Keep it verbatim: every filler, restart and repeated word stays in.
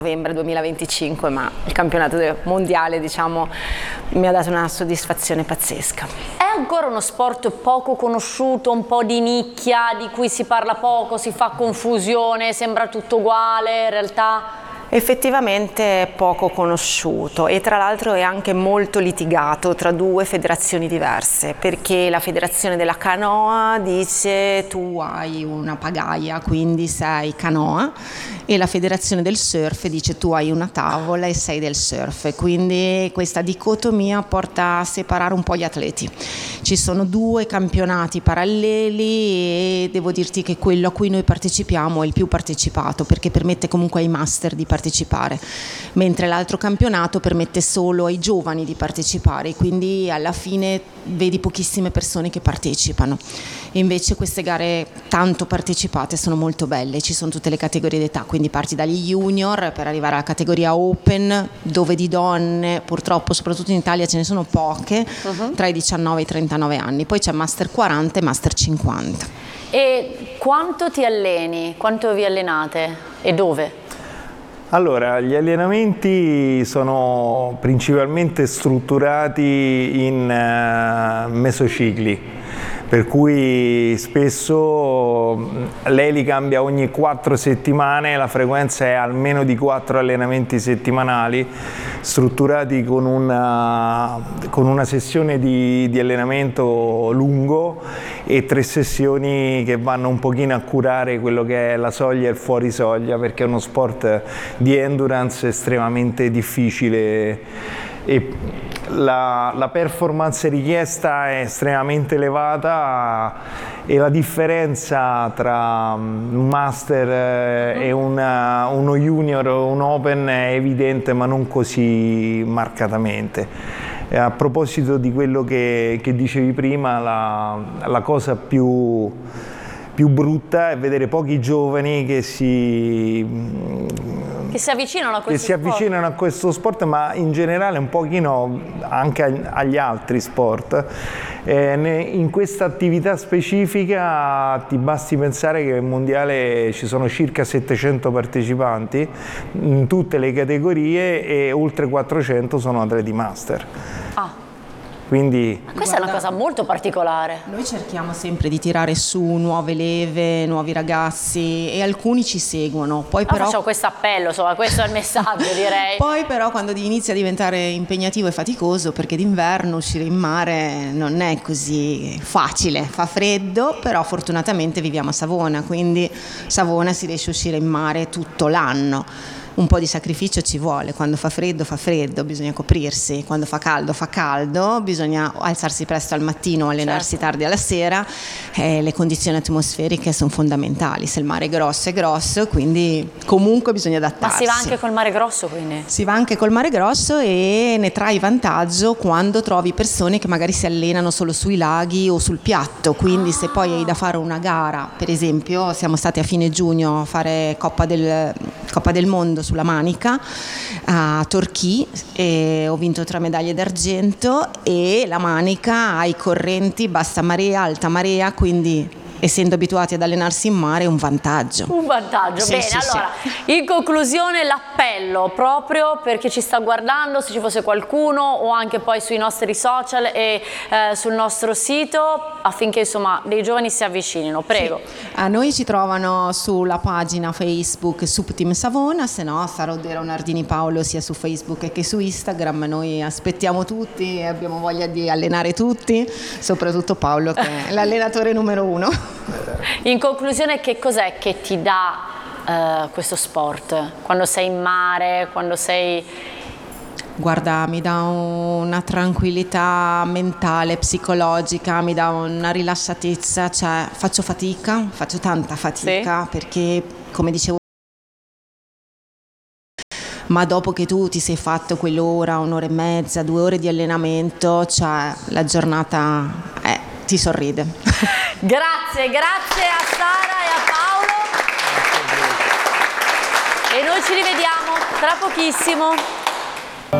novembre duemilaventicinque, ma il campionato mondiale, diciamo, mi ha dato una soddisfazione pazzesca. È ancora uno sport poco conosciuto, un po' di nicchia, di cui si parla poco, si fa confusione, sembra tutto uguale, in realtà... Effettivamente è poco conosciuto e tra l'altro è anche molto litigato tra due federazioni diverse, perché la federazione della canoa dice tu hai una pagaia, quindi sei canoa, e la federazione del surf dice tu hai una tavola e sei del surf, quindi questa dicotomia porta a separare un po' gli atleti. Ci sono due campionati paralleli e devo dirti che quello a cui noi partecipiamo è il più partecipato, perché permette comunque ai master di partecipare partecipare, mentre l'altro campionato permette solo ai giovani di partecipare, quindi alla fine vedi pochissime persone che partecipano. Invece queste gare tanto partecipate sono molto belle, ci sono tutte le categorie d'età, quindi parti dagli junior per arrivare alla categoria open, dove di donne purtroppo soprattutto in Italia ce ne sono poche, uh-huh. tra i diciannove e i trentanove anni, poi c'è master quaranta e master cinquanta. E quanto ti alleni? Quanto vi allenate? E dove? Allora, gli allenamenti sono principalmente strutturati in uh, mesocicli, per cui spesso lei li cambia ogni quattro settimane, la frequenza è almeno di quattro allenamenti settimanali, strutturati con una, con una sessione di, di allenamento lungo e tre sessioni che vanno un pochino a curare quello che è la soglia e il fuori soglia, perché è uno sport di endurance estremamente difficile e la, la performance richiesta è estremamente elevata e la differenza tra un master e una, uno junior o un open è evidente, ma non così marcatamente. A proposito di quello che, che dicevi prima, la, la cosa più, più brutta è vedere pochi giovani che si, che si avvicinano a questo che si avvicinano sport. a questo sport, ma in generale un pochino anche agli altri sport. Eh, in questa attività specifica ti basti pensare che nel mondiale ci sono circa settecento partecipanti in tutte le categorie e oltre quattrocento sono atleti master. Ah. Quindi, questa Guarda, è una cosa molto particolare. Noi cerchiamo sempre di tirare su nuove leve, nuovi ragazzi e alcuni ci seguono. Poi però però facciamo questo appello, insomma, questo è il messaggio, direi. Poi però quando inizia a diventare impegnativo e faticoso, perché d'inverno uscire in mare non è così facile, fa freddo, però fortunatamente viviamo a Savona, quindi Savona si riesce a uscire in mare tutto l'anno. Un po' di sacrificio ci vuole, quando fa freddo fa freddo, bisogna coprirsi, quando fa caldo fa caldo, bisogna alzarsi presto al mattino, allenarsi certo. tardi alla sera, eh, le condizioni atmosferiche sono fondamentali, se il mare è grosso è grosso, quindi comunque bisogna adattarsi. Ma si va anche col mare grosso quindi? Si va anche col mare grosso e ne trai vantaggio quando trovi persone che magari si allenano solo sui laghi o sul piatto, quindi ah. se poi hai da fare una gara, per esempio siamo stati a fine giugno a fare Coppa del, Coppa del Mondo sulla Manica a Torquay e ho vinto tre medaglie d'argento e la Manica ha i correnti bassa marea, alta marea, quindi essendo abituati ad allenarsi in mare è un vantaggio. Un vantaggio, sì, bene, sì, allora sì. in conclusione l'appello proprio per chi ci sta guardando, se ci fosse qualcuno o anche poi sui nostri social e eh, sul nostro sito affinché insomma dei giovani si avvicinino, prego. Sì. A noi ci trovano sulla pagina Facebook Subteam Savona, se no sarò Dero Nardini Paolo sia su Facebook che su Instagram, noi aspettiamo tutti e abbiamo voglia di allenare tutti, soprattutto Paolo che è l'allenatore numero uno. In conclusione, che cos'è che ti dà uh, questo sport? Quando sei in mare, quando sei... Guarda, mi dà una tranquillità mentale, psicologica, mi dà una rilassatezza, cioè faccio fatica, faccio tanta fatica, sì. perché come dicevo ma dopo che tu ti sei fatto quell'ora, un'ora e mezza, due ore di allenamento, cioè la giornata eh, ti sorride. Grazie, grazie a Sara e a Paolo. E noi ci rivediamo tra pochissimo.